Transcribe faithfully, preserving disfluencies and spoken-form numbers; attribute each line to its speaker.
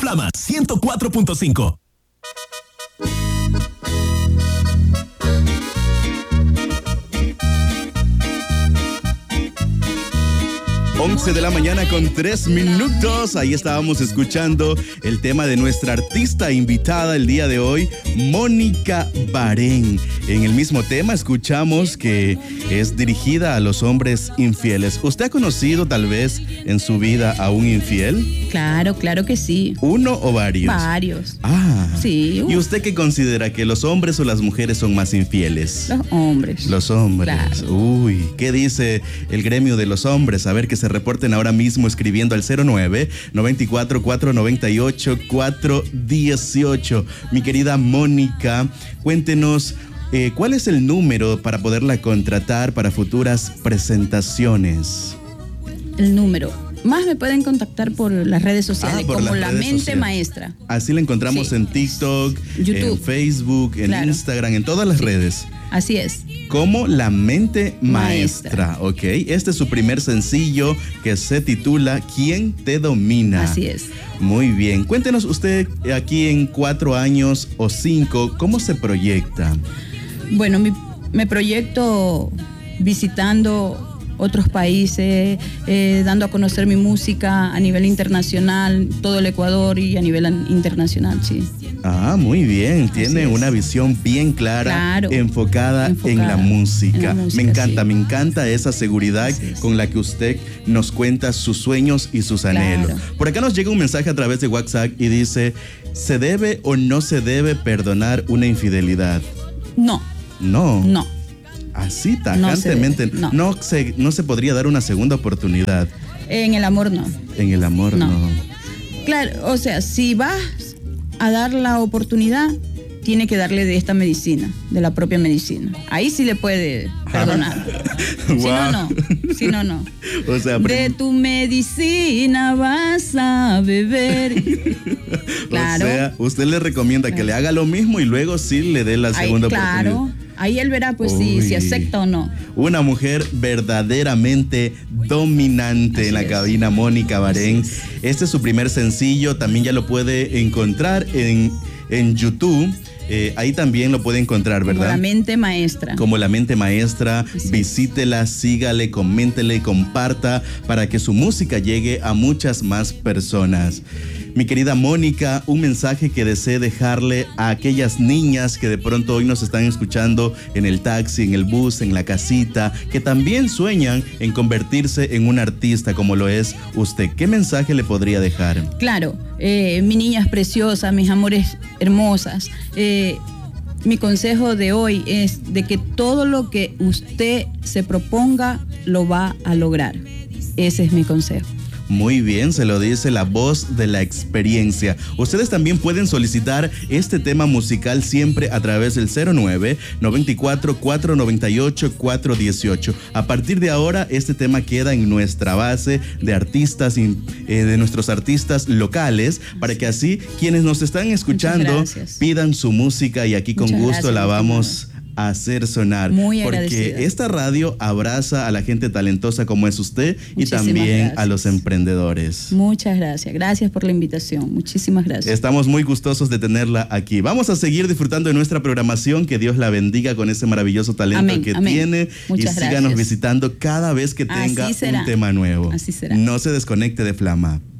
Speaker 1: Flama ciento cuatro punto cinco.
Speaker 2: once de la mañana con tres minutos. Ahí estábamos escuchando el tema de nuestra artista invitada el día de hoy, Mónica Barén. En el mismo tema escuchamos que es dirigida a los hombres infieles. ¿Usted ha conocido tal vez en su vida a un infiel?
Speaker 3: Claro, claro que sí.
Speaker 2: ¿Uno o varios?
Speaker 3: Varios.
Speaker 2: Ah.
Speaker 3: Sí.
Speaker 2: ¿Y usted qué considera, que los hombres o las mujeres son más infieles?
Speaker 3: Los hombres.
Speaker 2: Los hombres.
Speaker 3: Claro.
Speaker 2: Uy, ¿qué dice el gremio de los hombres? A ver, que se reporten ahora mismo escribiendo al cero nueve, noventa y cuatro, cuatrocientos noventa y ocho, cuatrocientos dieciocho. Mi querida Mónica, cuéntenos eh, ¿cuál es el número para poderla contratar para futuras presentaciones?
Speaker 3: El número. Más me pueden contactar por las redes sociales,
Speaker 2: ah,
Speaker 3: como La Mente
Speaker 2: sociales.
Speaker 3: Maestra.
Speaker 2: Así la encontramos sí. en TikTok, YouTube, en Facebook, en claro. Instagram, en todas las sí. redes.
Speaker 3: Así es.
Speaker 2: Como La Mente Maestra. Maestra, ok. Este es su primer sencillo que se titula ¿Quién te domina?
Speaker 3: Así es.
Speaker 2: Muy bien. Cuéntenos usted aquí en cuatro años o cinco, ¿cómo se proyecta?
Speaker 3: Bueno, mi, me proyecto visitando otros países, eh, dando a conocer mi música a nivel internacional, todo el Ecuador y a nivel internacional, sí.
Speaker 2: Ah, muy bien, tiene una visión bien clara,
Speaker 3: claro,
Speaker 2: enfocada, enfocada en, la música. en la música. Me encanta, sí. me encanta esa seguridad es. con la que usted nos cuenta sus sueños y sus anhelos. Claro. Por acá nos llega un mensaje a través de WhatsApp y dice, ¿se debe o no se debe perdonar una infidelidad?
Speaker 3: No.
Speaker 2: No.
Speaker 3: No.
Speaker 2: Así tajantemente, no se, no. No, se, no se podría dar una segunda oportunidad.
Speaker 3: En el amor no.
Speaker 2: En el amor no. no.
Speaker 3: Claro, o sea, si vas a dar la oportunidad, tiene que darle de esta medicina, de la propia medicina. Ahí sí le puede perdonar. Wow. Si no, no. Si no, no.
Speaker 2: O sea,
Speaker 3: de tu medicina vas a beber. Claro.
Speaker 2: O sea, usted le recomienda claro. que le haga lo mismo y luego sí le dé la segunda
Speaker 3: Ahí, claro.
Speaker 2: oportunidad.
Speaker 3: Ahí él verá, pues, si, si acepta o no.
Speaker 2: Una mujer verdaderamente dominante Así en la es. cabina, Mónica Barén. Es. Este es su primer sencillo, también ya lo puede encontrar en, en YouTube. Eh, ahí también lo puede encontrar, ¿verdad?
Speaker 3: Como La Mente Maestra.
Speaker 2: Como La Mente Maestra. Así Visítela, sígale, coméntele, comparta para que su música llegue a muchas más personas. Mi querida Mónica, un mensaje que desee dejarle a aquellas niñas que de pronto hoy nos están escuchando en el taxi, en el bus, en la casita, que también sueñan en convertirse en un artista como lo es usted. ¿Qué mensaje le podría dejar?
Speaker 3: Claro, eh, mi niña es preciosa, mis amores hermosas. Eh, mi consejo de hoy es de que todo lo que usted se proponga lo va a lograr. Ese es mi consejo.
Speaker 2: Muy bien, se lo dice la voz de la experiencia. Ustedes también pueden solicitar este tema musical siempre a través del cero nueve, noventa y cuatro, cuatrocientos noventa y ocho, cuatrocientos dieciocho. A partir de ahora, este tema queda en nuestra base de artistas, eh, de nuestros artistas locales, para que así quienes nos están escuchando pidan su música y aquí con Muchas gusto gracias, la vamos a hacer sonar.
Speaker 3: Muy
Speaker 2: porque
Speaker 3: agradecida.
Speaker 2: Esta radio abraza a la gente talentosa como es usted
Speaker 3: Muchísimas
Speaker 2: y también
Speaker 3: gracias.
Speaker 2: a los emprendedores.
Speaker 3: Muchas gracias. Gracias por la invitación. Muchísimas gracias.
Speaker 2: Estamos muy gustosos de tenerla aquí. Vamos a seguir disfrutando de nuestra programación. Que Dios la bendiga con ese maravilloso talento amén, que amén. tiene.
Speaker 3: Muchas
Speaker 2: y síganos
Speaker 3: gracias.
Speaker 2: visitando cada vez que tenga un tema nuevo.
Speaker 3: Así será.
Speaker 2: No se desconecte de Flama.